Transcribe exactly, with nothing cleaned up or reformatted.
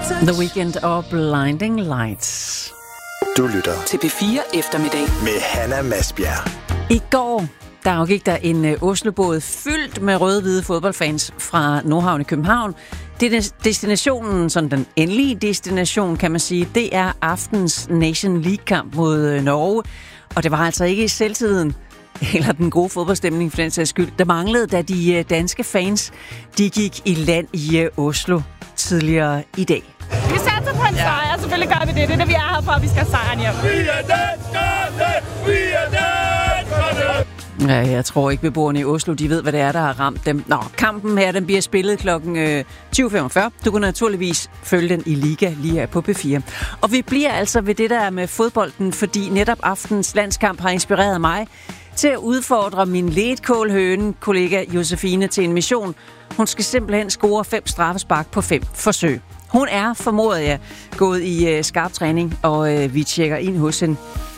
The Weeknd og Blinding Lights. Du lytter til P fire Eftermiddag med Hanna Masbjerg. I går der afgik der en uh, Oslobåd fyldt med røde-hvide fodboldfans fra Nordhavn i København. Det er destinationen, sådan den endelige destination, kan man sige, det er aftens Nation League-kamp mod uh, Norge. Og det var altså ikke i selvtiden, eller den gode fodboldstemning for den sags skyld, der manglede, da de uh, danske fans, de gik i land i uh, Oslo tidligere i dag. Vi satser på en sejr, selvfølgelig gør vi det. Det er det, vi er her for, at vi skal have sejren hjem. Vi er danskerne! Vi er danskerne! Ja, jeg tror ikke, beboerne i Oslo, de ved, hvad det er, der har ramt dem. Nå, kampen her, den bliver spillet klokken øh, tyve femogfyrre. Du kan naturligvis følge den i Liga lige her på P fire. Og vi bliver altså ved det der med fodbolden, fordi netop aftens landskamp har inspireret mig til at udfordre min ledkålhøne, kollega Josefine, til en mission. Hun skal simpelthen score fem straffespark på fem forsøg. Hun er, formoder jeg, gået i øh, skarp træning, og øh, vi tjekker ind hos hende.